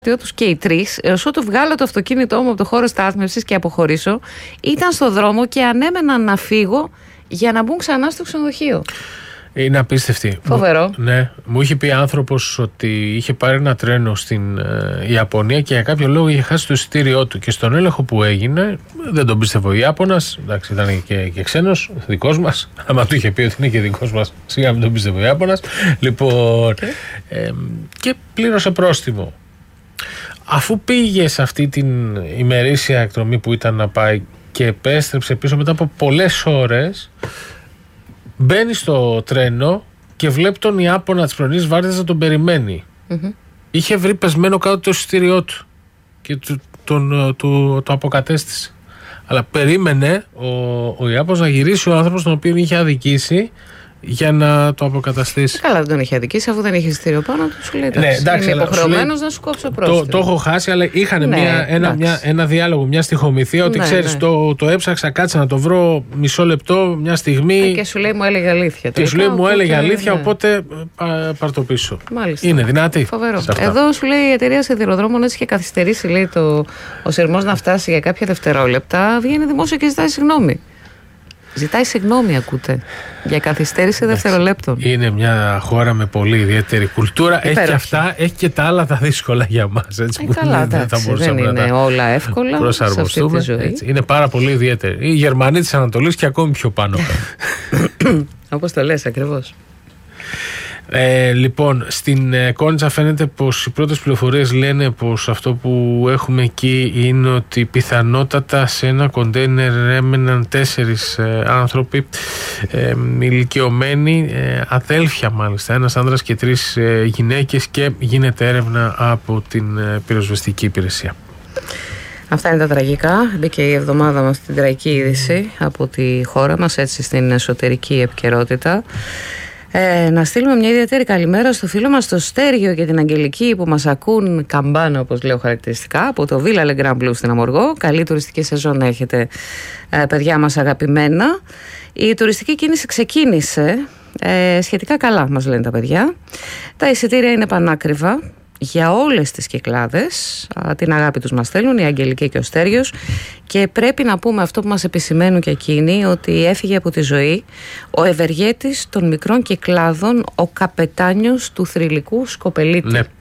τους και οι τρεις, έως ότου βγάλω το αυτοκίνητό μου από το χώρο στάθμευσης και αποχωρήσω, ήταν στο δρόμο και ανέμεναν να φύγω για να μπουν ξανά στο ξενοδοχείο. Είναι απίστευτη. Φοβερό. Ναι, μου είχε πει άνθρωπος ότι είχε πάρει ένα τρένο στην Ιαπωνία και για κάποιο λόγο είχε χάσει το εισιτήριό του. Και στον έλεγχο που έγινε, δεν τον πίστευε ο Ιάπωνας. Εντάξει, ήταν και ξένος, δικός μας. Άμα του είχε πει ότι είναι και δικός μας, σιγά μην τον πίστευε ο Ιάπωνας. Λοιπόν, και πλήρωσε πρόστιμο. Αφού πήγε σε αυτή την ημερήσια εκδρομή που ήταν να πάει και επέστρεψε πίσω μετά από πολλές ώρες, μπαίνει στο τρένο και βλέπει τον Ιάπωνα της πρωινής βάρδιας να τον περιμένει. Είχε βρει πεσμένο κάτω το εισιτήριό του και το αποκατέστησε. Αλλά περίμενε ο Ιάπωνας να γυρίσει ο άνθρωπος τον οποίο είχε αδικήσει για να το αποκαταστήσει. Καλά, δεν τον είχε αδικήσει, αφού δεν είχε εισιτήριο πάνω του. Σου λέει: είμαι υποχρεωμένος να σου κόψω πρόστιμο. Το έχω χάσει, αλλά είχαν ένα διάλογο, μια στοιχομηθεία ότι ξέρεις, το έψαξα, κάτσα να το βρω μισό λεπτό, μια στιγμή. Και σου λέει: μου έλεγε αλήθεια. Και σου λέει: μου έλεγε αλήθεια, οπότε πάρ' το πίσω. Μάλιστα. Είναι δυνατή. Φοβερό. Εδώ σου λέει η εταιρεία σιδηροδρόμων έτσι είχε καθυστερήσει, λέει, ο σειρμός να φτάσει για κάποια δευτερόλεπτα. Βγαίνει δημόσιο και ζητάει συγγνώμη. Ζητάει συγγνώμη, ακούτε, για καθυστέρηση δευτερολέπτων. Είναι μια χώρα με πολύ ιδιαίτερη κουλτούρα. Έχει και αυτά, έχει και τα άλλα τα δύσκολα για μας. Καλά, δεν είναι όλα εύκολα. Προσαρμοστούμε. Σε αυτή τη ζωή. Είναι πάρα πολύ ιδιαίτερη. Οι Γερμανοί της Ανατολής και ακόμη πιο πάνω. Όπως το λες ακριβώς. Λοιπόν, στην Κόνιτσα φαίνεται πως οι πρώτες πληροφορίες λένε πως αυτό που έχουμε εκεί είναι ότι πιθανότατα σε ένα κοντέινερ έμεναν 4 άνθρωποι ηλικιωμένοι, αδέλφια μάλιστα, ένας άνδρας και 3 γυναίκες, και γίνεται έρευνα από την πυροσβεστική υπηρεσία. Αυτά είναι τα τραγικά. Μπήκε η εβδομάδα μας στην τραγική είδηση από τη χώρα μας, έτσι στην εσωτερική επικαιρότητα. Να στείλουμε μια ιδιαίτερη καλημέρα στο φίλο μας το Στέργιο και την Αγγελική που μας ακούν καμπάνα, όπως λέω χαρακτηριστικά, από το Villa Le Grand Blue στην Αμοργό. Καλή τουριστική σεζόν να έχετε, παιδιά μας αγαπημένα. Η τουριστική κίνηση ξεκίνησε σχετικά καλά, μας λένε τα παιδιά. Τα εισιτήρια είναι πανάκριβα για όλες τις κυκλάδες. Την αγάπη τους μας στέλνουν η Αγγελική και ο Στέργιος, και πρέπει να πούμε αυτό που μας επισημαίνουν και εκείνοι, ότι έφυγε από τη ζωή ο ευεργέτης των μικρών κυκλάδων, ο καπετάνιος του θρυλικού Σκοπελίτη. Ναι.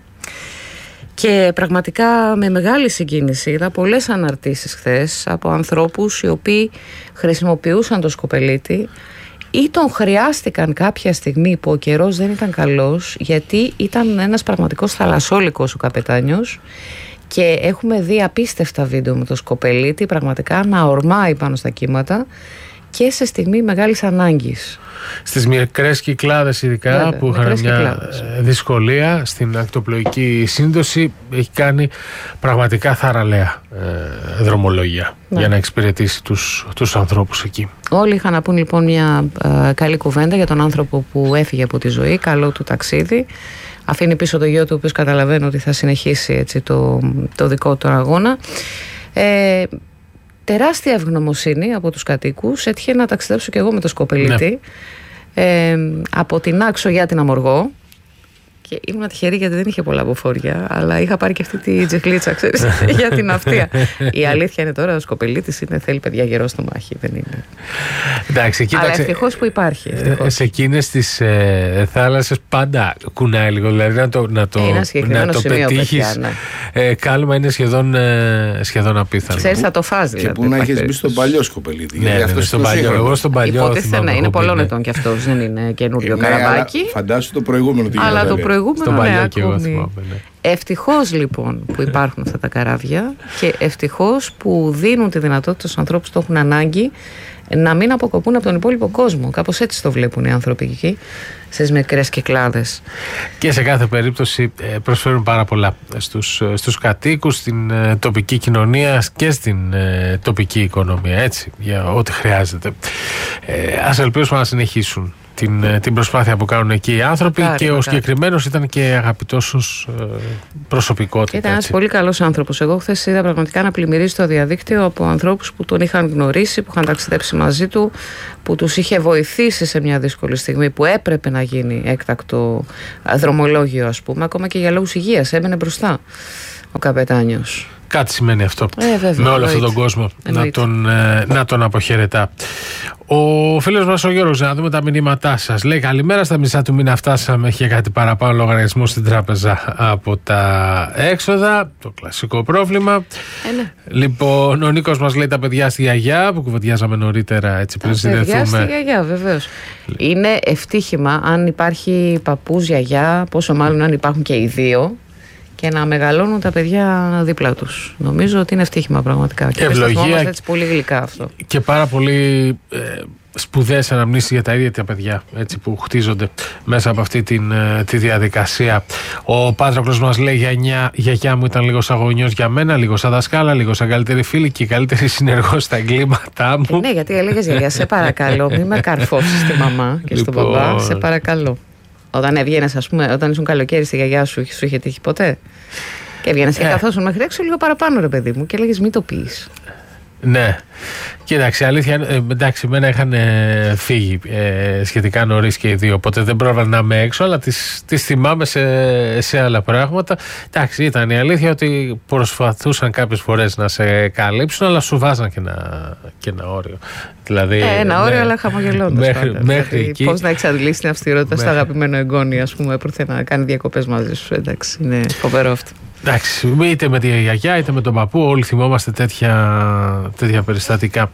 Και πραγματικά με μεγάλη συγκίνηση είδα πολλές αναρτήσεις χθες από ανθρώπους οι οποίοι χρησιμοποιούσαν το Σκοπελίτη ή τον χρειάστηκαν κάποια στιγμή που ο καιρός δεν ήταν καλός, γιατί ήταν ένας πραγματικός θαλασσόλικος ο καπετάνιος, και έχουμε δει απίστευτα βίντεο με το Σκοπελίτη πραγματικά να ορμάει πάνω στα κύματα και σε στιγμή μεγάλης ανάγκης. Στις μικρές κυκλάδες ειδικά, βέβαια, που είχαν μια δυσκολία στην ακτοπλοϊκή σύνδεση, έχει κάνει πραγματικά θαραλέα δρομολόγια για να εξυπηρετήσει τους ανθρώπους εκεί. Όλοι είχαν να πούν λοιπόν μια καλή κουβέντα για τον άνθρωπο που έφυγε από τη ζωή. Καλό του ταξίδι. Αφήνει πίσω το γιο του, ο οποίος καταλαβαίνω ότι θα συνεχίσει έτσι το δικό του αγώνα. Τεράστια ευγνωμοσύνη από τους κατοίκους. Έτυχε να ταξιδέψω και εγώ με το Σκοπελίτη, από την Άξο για την Αμοργό, και ήμουν τυχερή γιατί δεν είχε πολλά αποφόρια, αλλά είχα πάρει και αυτή τη τζεχλίτσα, ξέρεις, για την αυτία. Η αλήθεια είναι τώρα, ο Σκοπελίτης θέλει, παιδιά, γερό στο μάχη, δεν είναι. Εντάξει, κοίταξε, αλλά ευτυχώς που υπάρχει. Σε εκείνες τις θάλασσες πάντα κουνάει λίγο, δηλαδή να το πετύχεις. Κάλμα είναι σχεδόν απίθανο. Ξέρεις, θα το φας δηλαδή. Και που να έχεις μπει στον παλιό Σκοπελίτη. Ναι, στον παλιό. Εγώ στον παλιό. Υποτίθεται είναι πολλών ετών κι αυτός, δεν είναι καινούριο καραβάκι. Φαντάσου το προηγούμενο τι γίνεται. Αλλά το προηγούμενο, ναι. Ευτυχώς λοιπόν που υπάρχουν αυτά τα καράβια, και ευτυχώς που δίνουν τη δυνατότητα στους ανθρώπους που το έχουν ανάγκη να μην αποκοπούν από τον υπόλοιπο κόσμο. Κάπως έτσι το βλέπουν οι άνθρωποι εκεί, στις μικρές κυκλάδες. Και σε κάθε περίπτωση προσφέρουν πάρα πολλά στους κατοίκους, στην τοπική κοινωνία και στην τοπική οικονομία, έτσι, για ό,τι χρειάζεται. Ας ελπίσουμε να συνεχίσουν την προσπάθεια που κάνουν εκεί οι άνθρωποι. Και ο συγκεκριμένος ήταν και αγαπητός ως προσωπικότητα. Ήταν ένας πολύ καλός άνθρωπος. Εγώ χθες είδα πραγματικά να πλημμυρίζει το διαδίκτυο από ανθρώπους που τον είχαν γνωρίσει, που είχαν ταξιδέψει μαζί του, που τους είχε βοηθήσει σε μια δύσκολη στιγμή που έπρεπε να γίνει έκτακτο δρομολόγιο, ας πούμε, ακόμα και για λόγους υγείας. Έμενε μπροστά. ο καπετάνιος. Κάτι σημαίνει αυτό. Βέβαια, με όλο αυτόν τον κόσμο να τον αποχαιρετά. Ο φίλος μας ο Γιώργος, να δούμε τα μηνύματά σας. Λέει καλημέρα, στα μισά του μήνα φτάσαμε. Είχε κάτι παραπάνω λογαριασμό στην τράπεζα από τα έξοδα. Το κλασικό πρόβλημα. Ναι. Λοιπόν, ο Νίκος μας λέει τα παιδιά στη γιαγιά που κουβεντιάζαμε νωρίτερα έτσι πριν συνδεθούμε. Τα παιδιά στη γιαγιά, βεβαίως. Είναι ευτύχημα αν υπάρχει παππούς, γιαγιά, πόσο μάλλον αν υπάρχουν και οι δύο, και να μεγαλώνουν τα παιδιά δίπλα τους. Νομίζω ότι είναι ευτύχημα πραγματικά. Και ευλογία. Έτσι πολύ γλυκά αυτό. Και πάρα πολύ σπουδαίες αναμνήσεις για τα ίδια τα παιδιά, έτσι, που χτίζονται μέσα από αυτή τη διαδικασία. Ο Πάτροκλος μας λέει: γιαγιά μου ήταν λίγο σαν γονιός για μένα, λίγο σαν δασκάλα, λίγο σαν καλύτερη φίλη και καλύτερη συνεργός στα εγκλήματά μου. Ναι, γιατί έλεγες γιαγιά, σε παρακαλώ, μην με καρφώσεις στη μαμά και στον μπαμπά, σε παρακαλώ. Όταν έβγαινες, ας πούμε, όταν ήσουν καλοκαίρι στη γιαγιά σου είχε τύχει ποτέ? Και έβγαινες και καθόσουν μέχρι έξω λίγο παραπάνω, ρε παιδί μου, και έλεγες μην το πεις. Ναι. Κοίταξε, αλήθεια, εντάξει, εμένα είχαν φύγει σχετικά νωρίς και οι δύο, οπότε δεν πρόβαλα να είμαι έξω, αλλά τις θυμάμαι σε άλλα πράγματα. Εντάξει, ήταν η αλήθεια ότι προσπαθούσαν κάποιες φορές να σε καλύψουν, αλλά σου βάζαν και ένα όριο. Δηλαδή, ένα όριο, αλλά χαμογελώντας. Μέχρι εκεί. Πώς να εξαντλήσει την αυστηρότητα στο αγαπημένο εγγόνι, ας πούμε, έπρεπε να κάνει διακοπές μαζί σου. Εντάξει, είναι φοβερό αυτό. Εντάξει, είτε με τη γιαγιά είτε με τον παππού, όλοι θυμόμαστε τέτοια περιστατικά.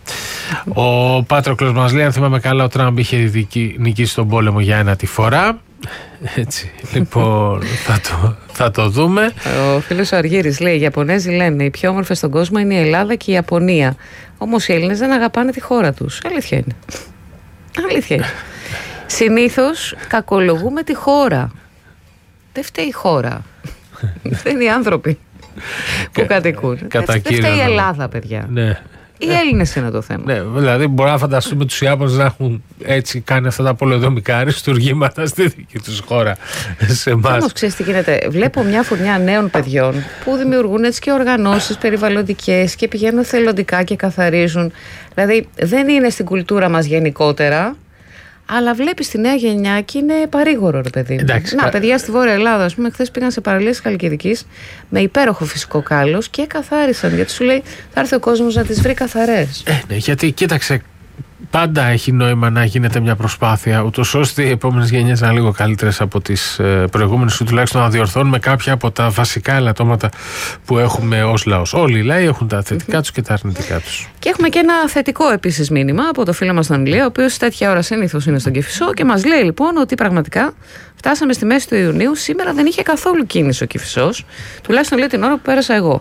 Ο Πάτροκλος μας λέει: αν θυμάμαι καλά, ο Τραμπ είχε νικήσει τον πόλεμο για ένα τη φορά. Έτσι, λοιπόν, θα το δούμε. Ο φίλος ο Αργύρης λέει: οι Ιαπωνέζοι λένε οι πιο όμορφες στον κόσμο είναι η Ελλάδα και η Ιαπωνία. Όμως οι Έλληνες δεν αγαπάνε τη χώρα τους. Αλήθεια είναι. Αλήθεια είναι. Συνήθως κακολογούμε τη χώρα. Δεν φταίει η χώρα. Δεν είναι οι άνθρωποι που κατοικούν. Δεν φταίει η Ελλάδα, παιδιά. Ναι. Οι Έλληνες είναι το θέμα. Ναι, δηλαδή μπορούμε να φανταστούμε τους Ιάπωνες να έχουν έτσι κάνει αυτά τα πολεοδομικά αριστουργήματα στη δική τους χώρα. Σε εμάς. Όμως ξέρεις τι γίνεται? Βλέπω μια φουρνιά νέων παιδιών που δημιουργούν έτσι και οργανώσεις περιβαλλοντικές και πηγαίνουν θελοντικά και καθαρίζουν. Δηλαδή δεν είναι στην κουλτούρα μας γενικότερα. Αλλά βλέπεις τη νέα γενιά και είναι παρήγορο, ρε παιδί. Εντάξει, παιδιά στη Βόρεια Ελλάδα, ας πούμε, χθες πήγαν σε παραλίες Χαλκιδικής με υπέροχο φυσικό κάλος και καθάρισαν. Γιατί σου λέει, θα έρθει ο κόσμος να τις βρει καθαρές. Ναι, γιατί κοίταξε, πάντα έχει νόημα να γίνεται μια προσπάθεια, ούτως ώστε οι επόμενες γενιές να είναι λίγο καλύτερες από τις προηγούμενες, ή τουλάχιστον να διορθώνουμε κάποια από τα βασικά ελαττώματα που έχουμε ως λαός. Όλοι οι λαοί έχουν τα θετικά τους και τα αρνητικά τους. Και έχουμε και ένα θετικό επίσης μήνυμα από το φίλο μας τον Ηλία, ο οποίος τέτοια ώρα συνήθως είναι στον Κηφισό και μας λέει λοιπόν ότι πραγματικά φτάσαμε στη μέση του Ιουνίου. Σήμερα δεν είχε καθόλου κίνηση ο Κηφισός, τουλάχιστον λέει την ώρα που πέρασα εγώ.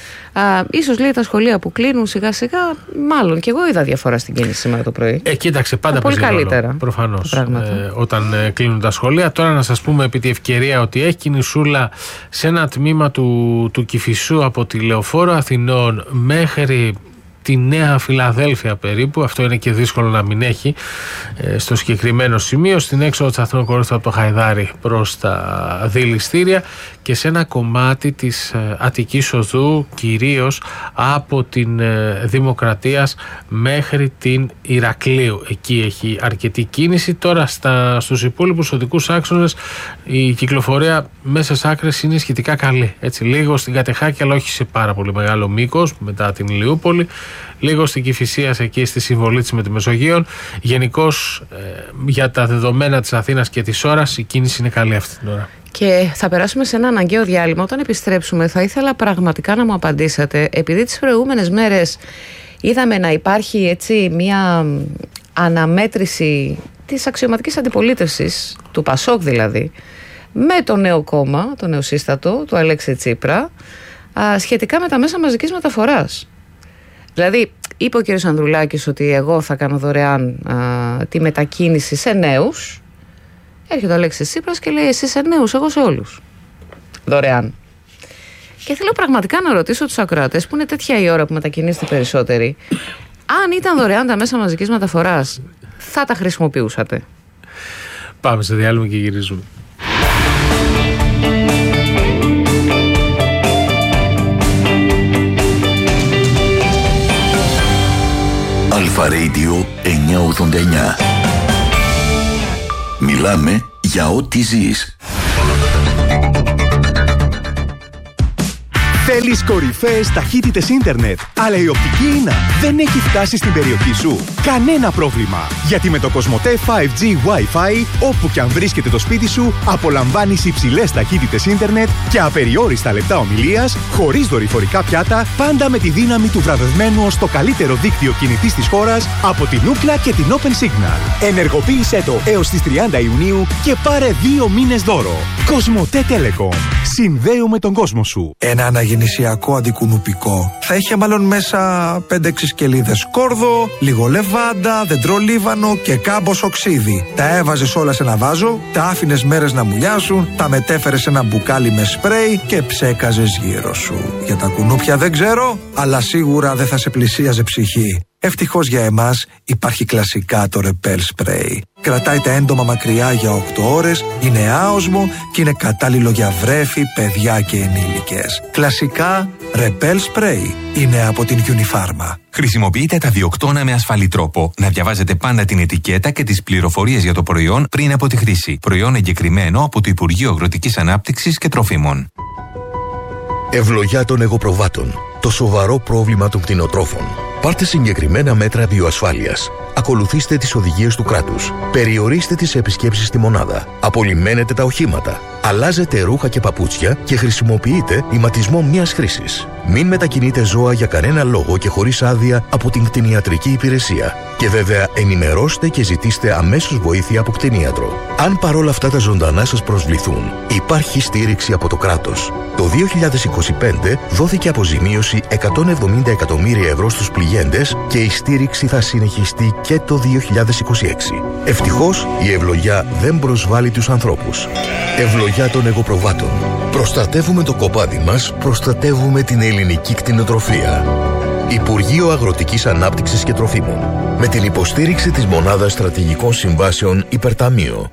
Ίσως λέει τα σχολεία που κλείνουν σιγά σιγά, μάλλον και εγώ είδα διαφορά στην κίνηση σήμερα το πρωί. Κοίταξε, πάντα πολύ καλύτερα. Προφανώς. Όταν κλείνουν τα σχολεία. Τώρα να σας πούμε επί τη ευκαιρία ότι έχει κινησούλα σε ένα τμήμα του Κηφισού από τη Λεωφόρο Αθηνών μέχρι τη Νέα Φιλαδέλφια περίπου. Αυτό είναι και δύσκολο να μην έχει στο συγκεκριμένο σημείο. Στην έξοδο της Αθηνών Κορύφου από το Χαϊδάρι προς τα δηληστήρια και σε ένα κομμάτι της Αττικής Οδού, κυρίως από την Δημοκρατίας μέχρι την Ηρακλείου. Εκεί έχει αρκετή κίνηση. Τώρα στους υπόλοιπους οδικούς άξονες η κυκλοφορία μέσα στις άκρες είναι σχετικά καλή. Έτσι, λίγο στην Κατεχάκη, αλλά όχι σε πάρα πολύ μεγάλο μήκος μετά την Ηλιούπολη. Λίγο στην Κηφισίας, εκεί στη συμβολή της με τη Μεσογείων. Γενικώς για τα δεδομένα της Αθήνας και της ώρας η κίνηση είναι καλή αυτή την ώρα. Και θα περάσουμε σε ένα αναγκαίο διάλειμμα. Όταν επιστρέψουμε θα ήθελα πραγματικά να μου απαντήσετε, επειδή τις προηγούμενες μέρες είδαμε να υπάρχει έτσι μια αναμέτρηση της αξιωματικής αντιπολίτευσης, του Πασόκ δηλαδή, με το νέο κόμμα, το νεοσύστατο, του Αλέξη Τσίπρα, σχετικά με τα μέσα μαζικής μεταφοράς. Δηλαδή, είπε ο κ. Ανδρουλάκης ότι εγώ θα κάνω δωρεάν τη μετακίνηση σε νέους. Έρχεται ο Αλέξης Τσίπρας και λέει: εσείς σε νέους, εγώ σε όλους. Δωρεάν. Και θέλω πραγματικά να ρωτήσω τους ακροατές, που είναι τέτοια η ώρα που μετακινήσετε περισσότεροι, αν ήταν δωρεάν τα μέσα μαζικής μεταφοράς, θα τα χρησιμοποιούσατε? Πάμε σε διάλειμμα και γυρίζουμε. Αλφα Radio 989. Μιλάμε για ό,τι ζεις. Θέλεις κορυφαίες ταχύτητες ίντερνετ, αλλά η οπτική ίνα δεν έχει φτάσει στην περιοχή σου? Κανένα πρόβλημα, γιατί με το Κοσμοτέ 5G Wi-Fi, όπου και αν βρίσκεται το σπίτι σου, απολαμβάνεις υψηλές ταχύτητες ίντερνετ και απεριόριστα λεπτά ομιλίας, χωρίς δορυφορικά πιάτα, πάντα με τη δύναμη του βραβευμένου ως το καλύτερο δίκτυο κινητής της χώρας από την Ookla και την Open Signal. Ενεργοποίησέ το έως τις 30 Ιουνίου και πάρε 2 μήνες δώρο. Κοσμοτέ Telecom. Συνδέουμε τον κόσμο σου. Ένα αναγεννησιακό αντικουνουπικό θα είχε μάλλον μέσα 5-6 σκελίδες κόρδο, λίγο λεβάντα, δεντρολίβανο και κάμπος οξύδι. Τα έβαζες όλα σε ένα βάζο, τα άφηνες μέρες να μουλιάσουν, τα μετέφερες σε ένα μπουκάλι με σπρέι και ψέκαζες γύρω σου. Για τα κουνούπια δεν ξέρω, αλλά σίγουρα δεν θα σε πλησίαζε ψυχή. Ευτυχώς για εμάς υπάρχει κλασικά το Repel Spray. Κρατάει τα έντομα μακριά για 8 ώρες, είναι άοσμο και είναι κατάλληλο για βρέφη, παιδιά και ενήλικες. Κλασικά Repel Spray είναι από την Unifarma. Χρησιμοποιείτε τα διοκτώνα με ασφαλή τρόπο. Να διαβάζετε πάντα την ετικέτα και τις πληροφορίες για το προϊόν πριν από τη χρήση. Προϊόν εγκεκριμένο από το Υπουργείο Αγροτικής Ανάπτυξης και Τροφίμων. Ευλογιά των εγωπροβάτων. Το σοβαρό πρόβλημα των κτηνοτρόφων. Πάρτε συγκεκριμένα μέτρα βιοασφάλειας. Ακολουθήστε τις οδηγίες του κράτους. Περιορίστε τις επισκέψεις στη μονάδα. Απολυμμένετε τα οχήματα. Αλλάζετε ρούχα και παπούτσια και χρησιμοποιείτε ηματισμό μιας χρήσης. Μην μετακινείτε ζώα για κανένα λόγο και χωρίς άδεια από την κτηνιατρική υπηρεσία. Και βέβαια ενημερώστε και ζητήστε αμέσως βοήθεια από κτηνίατρο. Αν παρόλα αυτά τα ζωντανά σας προσβληθούν, υπάρχει στήριξη από το κράτος. Το 2025 δόθηκε αποζημίωση 170 εκατομμύρια ευρώ στους πληγέντες και η στήριξη θα συνεχιστεί και το 2026. Ευτυχώς η ευλογιά δεν προσβάλλει τους ανθρώπους. Ευλογιά των εγωπροβάτων. Προστατεύουμε το κοπάδι μας, προστατεύουμε την ελληνική κτηνοτροφία. Υπουργείο Αγροτικής Ανάπτυξης και Τροφίμων. Με την υποστήριξη της Μονάδας Στρατηγικών Συμβάσεων Υπερταμείο.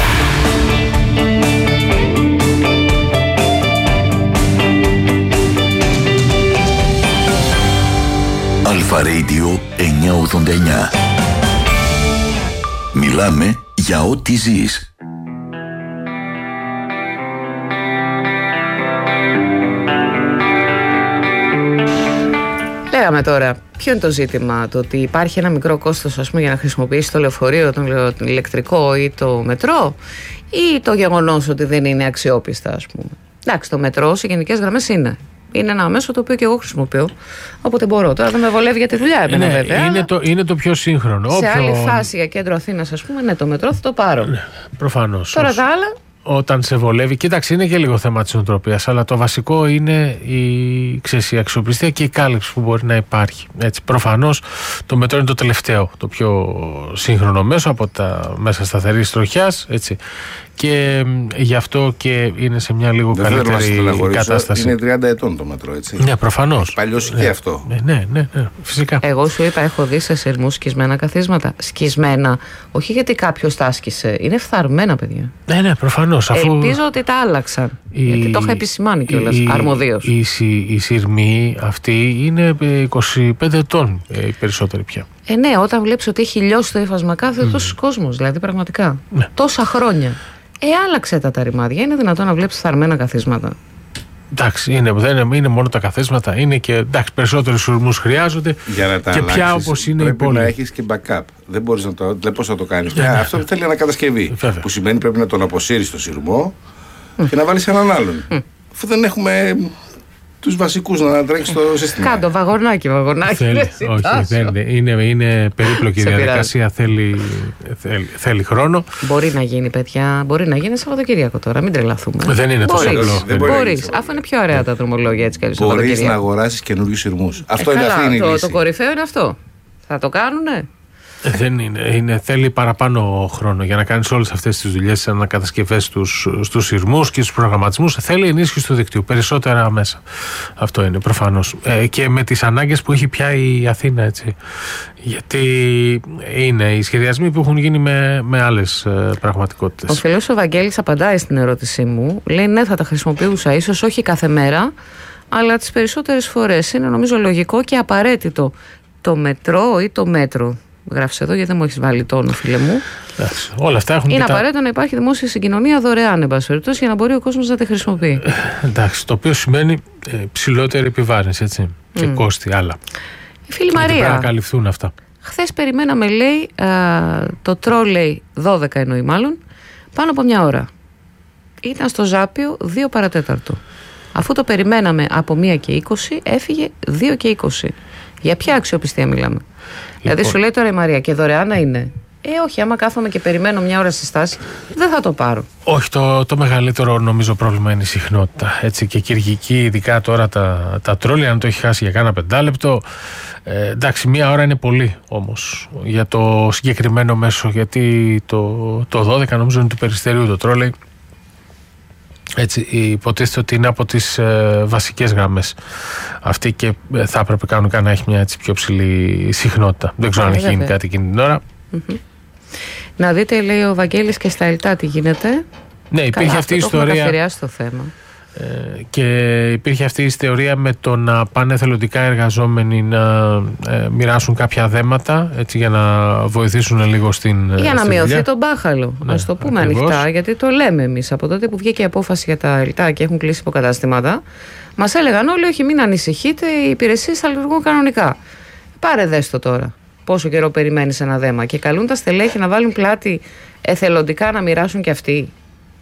Αλφα Radio 989. Μιλάμε για ό,τι ζεις. Λέγαμε τώρα, ποιο είναι το ζήτημα? Το ότι υπάρχει ένα μικρό κόστος, ας πούμε, για να χρησιμοποιήσει το λεωφορείο, τον ηλεκτρικό ή το μετρό, ή το γεγονός ότι δεν είναι αξιόπιστα, ας πούμε? Εντάξει, το μετρό σε γενικές γραμμές είναι ένα μέσο το οποίο και εγώ χρησιμοποιώ. Όποτε μπορώ. Τώρα δεν με βολεύει για τη δουλειά, βέβαια. Είναι το πιο σύγχρονο. Σε άλλη φάση για κέντρο Αθήνας, ας πούμε, ναι, το μετρό θα το πάρω. Ναι, προφανώς. Τώρα τα άλλα. Όταν σε βολεύει, κοίταξε, είναι και λίγο θέμα της νοοτροπίας, αλλά το βασικό είναι η αξιοπιστία και η κάλυψη που μπορεί να υπάρχει. Έτσι, προφανώς το μετρό είναι το τελευταίο, το πιο σύγχρονο μέσο από τα μέσα σταθερής τροχιάς, έτσι. Και γι' αυτό και είναι σε μια λίγο καλύτερη κατάσταση. Είναι 30 ετών το μετρό, έτσι. Ναι, προφανώς. Παλιώσει και αυτό. Ναι, φυσικά. Εγώ σου είπα, έχω δει σε σειρμούς σκισμένα καθίσματα. Σκισμένα, όχι γιατί κάποιος τα άσκησε, είναι φθαρμένα, παιδιά. Ναι, προφανώς. Ελπίζω ότι τα άλλαξαν. Γιατί το είχα επισημάνει κιόλας, αρμοδίως. Η σειρμή αυτή είναι 25 ετών οι περισσότεροι πια. Ναι, όταν βλέπεις ότι έχει λιώσει το ύφασμα κάθε τόσος κόσμος, δηλαδή πραγματικά. Ναι. Τόσα χρόνια. Άλλαξε τα ρημάδια. Είναι δυνατόν να βλέπεις φθαρμένα καθίσματα? Εντάξει, δεν είναι μόνο τα καθίσματα, είναι και περισσότερους σειρμούς χρειάζονται. Για να τα και αλλάξεις, πια όπως είναι η πόλη. Πρέπει να έχεις και backup. Δεν μπορείς να το κάνεις. Αυτό θέλει ανακατασκευή. Που σημαίνει πρέπει να τον αποσύρεις το σειρμό και να βάλεις έναν άλλον. Αφού δεν έχουμε τους βασικούς να τρέξει το σύστημα. Κάτω, βαγονάκι. Είναι περίπλοκη διαδικασία, θέλει χρόνο. Μπορεί να γίνει, παιδιά, μπορεί να γίνει Σαββατοκύριακο τώρα, μην τρελαθούμε. Δεν είναι τόσο απλό. Μπορείς, αφού είναι πιο ωραία τα δρομολόγια έτσι κι αλλιώς. Μπορείς να αγοράσεις καινούριους σειρμούς. Αυτό είναι αυτή η λύση. Το κορυφαίο είναι αυτό. Θα το κάνουνε. Δεν είναι. Θέλει παραπάνω χρόνο για να κάνεις όλες αυτές τις δουλειές, τις ανακατασκευές στους σειρμούς και στους προγραμματισμούς. Θέλει ενίσχυση του δικτύου, περισσότερα μέσα. Αυτό είναι προφανώς. Και με τις ανάγκες που έχει πια η Αθήνα, έτσι. Γιατί είναι οι σχεδιασμοί που έχουν γίνει με άλλες πραγματικότητες. Ο φίλος ο Βαγγέλης απαντάει στην ερώτησή μου. Λέει ναι, θα τα χρησιμοποιούσα, ίσως όχι κάθε μέρα, αλλά τις περισσότερες φορές. Είναι νομίζω λογικό και απαραίτητο το μετρό ή το μέτρο. γράφεις εδώ, γιατί δεν μου έχεις βάλει τόνο, φίλε μου. Όλα αυτά έχουν. Είναι απαραίτητο να υπάρχει δημόσια συγκοινωνία δωρεάν, εν πάση περιπτώσει, για να μπορεί ο κόσμος να τη χρησιμοποιεί. Εντάξει, το οποίο σημαίνει ψηλότερη επιβάρυνση, έτσι. Και κόστη άλλα. Η φίλη Μαρία. Πρέπει να καλυφθούν αυτά. Χθες περιμέναμε, λέει, το τρόλεϊ 12 εννοεί μάλλον, πάνω από μια ώρα. Ήταν στο Ζάπιο 2 παρατέταρτο. Αφού το περιμέναμε από 1 και 20, έφυγε 2 και 20. Για ποια αξιοπιστία μιλάμε? Λοιπόν. Δηλαδή σου λέει τώρα η Μαρία, και δωρεάν να είναι. Όχι, άμα κάθομαι και περιμένω μια ώρα στη στάση, δεν θα το πάρω. Όχι, το μεγαλύτερο νομίζω πρόβλημα είναι η συχνότητα. Έτσι, και Κυριακή, ειδικά τώρα τα τρόλια, αν το έχει χάσει για κάνα 5 λεπτό. Εντάξει, μια ώρα είναι πολύ όμως για το συγκεκριμένο μέσο, γιατί το 12 νομίζω είναι του Περιστερίου το τρόλεϊ. Έτσι, υποτίθεται ότι είναι από τις βασικές γραμμές αυτή και θα έπρεπε κανονικά να έχει μια έτσι πιο ψηλή συχνότητα. Δεν ξέρω αν έχει γίνει κάτι εκείνη την ώρα. Να δείτε, λέει ο Βαγγέλης, και στα Ελτά τι γίνεται. Ναι, υπήρχε αυτή η ιστορία. Έχουμε καθιεράσει το θέμα. Και υπήρχε αυτή η ιστορία με το να πάνε εθελοντικά εργαζόμενοι να μοιράσουν κάποια δέματα, έτσι, για να βοηθήσουν λίγο για να μειωθεί δουλειά. Το μπάχαλο. Ναι, ας το πούμε ακριβώς. ανοιχτά, γιατί το λέμε εμείς από τότε που βγήκε η απόφαση για τα Ελτά και έχουν κλείσει υποκαταστήματα. Μας έλεγαν όλοι, όχι, μην ανησυχείτε, οι υπηρεσίες θα λειτουργούν κανονικά. Πάρε δέστο τώρα. Πόσο καιρό περιμένεις ένα δέμα? Και καλούν τα στελέχη να βάλουν πλάτη εθελοντικά να μοιράσουν κι αυτοί.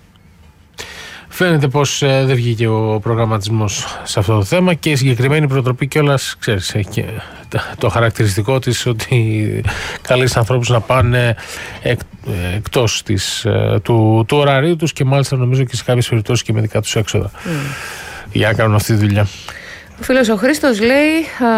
Φαίνεται πως δεν βγήκε ο προγραμματισμός σε αυτό το θέμα και η συγκεκριμένη προτροπή κιόλας, ξέρεις, έχει και το χαρακτηριστικό της ότι καλεί ανθρώπους να πάνε εκτός του ωραρίου τους και μάλιστα νομίζω και σε κάποιες περιπτώσεις και με δικά τους έξοδα για να κάνουν αυτή τη δουλειά. Ο φίλος ο Χρήστος λέει,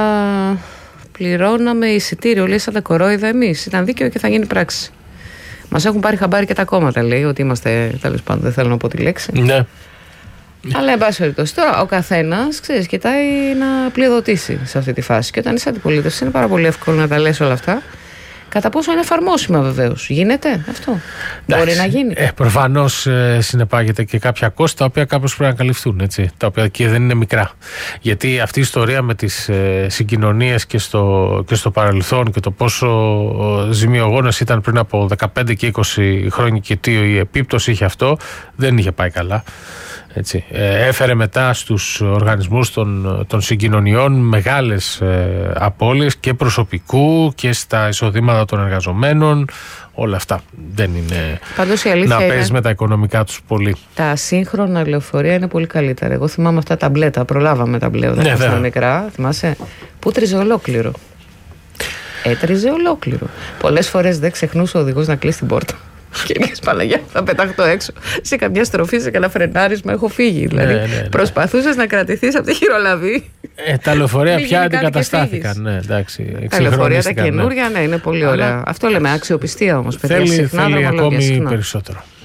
πληρώναμε εισιτήριο, λέει, σαν τα κορόιδα εμείς. Ήταν δίκαιο και θα γίνει πράξη. Μας έχουν πάρει χαμπάρι και τα κόμματα, λέει, ότι είμαστε, τέλος πάντων, δεν θέλω να πω τη λέξη. Ναι. Αλλά, εν πάση περιπτώσει, τώρα ο καθένας, ξέρεις, κοιτάει να πλειοδοτήσει σε αυτή τη φάση. Και όταν είσαι αντιπολίτευση, είναι πάρα πολύ εύκολο να τα λες όλα αυτά. Κατά πόσο είναι εφαρμόσιμα, βεβαίως. Γίνεται αυτό? Μπορεί να γίνει. Προφανώς συνεπάγεται και κάποια κόστη τα οποία κάπως πρέπει να καλυφθούν. Έτσι, τα οποία και δεν είναι μικρά. Γιατί αυτή η ιστορία με τις συγκοινωνίες και στο παρελθόν και το πόσο ζημιογόνες ήταν πριν από 15 και 20 χρόνια και τι η επίπτωση είχε αυτό, δεν είχε πάει καλά. Έτσι. Έφερε μετά στους οργανισμούς των συγκοινωνιών μεγάλες απώλειες και προσωπικού και στα εισοδήματα των εργαζομένων. Όλα αυτά δεν είναι να παίζει με τα οικονομικά τους πολύ. Τα σύγχρονα λεωφορεία είναι πολύ καλύτερα. Εγώ θυμάμαι αυτά τα μπλε, τα προλάβαμε τα μπλε όταν ήμασταν μικρά. Θυμάσαι? Που έτριζε ολόκληρο. Έτριζε ολόκληρο. Πολλές φορές δεν ξεχνούσε ο οδηγός να κλείσει την πόρτα. Και έλεγες, Παναγιά, θα πεταχτώ έξω. Σε καμιά στροφή, σε κανένα φρενάρισμα έχω φύγει. Δηλαδή, προσπαθούσες να κρατηθείς από τη χειρολαβή. Τα λεωφορεία πια αντικαταστάθηκαν. Ναι, τα λεωφορεία τα καινούρια, ναι, είναι πολύ ωραία. Αυτό λέμε, αξιοπιστία όμως, παιδιά. Θέλει ακόμη περισσότερο.